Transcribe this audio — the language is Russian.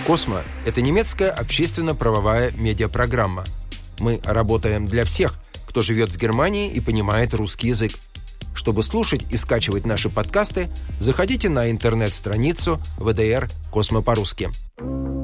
«Космо» — это немецкая общественно-правовая медиапрограмма. Мы работаем для всех, кто живет в Германии и понимает русский язык. Чтобы слушать и скачивать наши подкасты, заходите на интернет-страницу ВДР «Космо по-русски».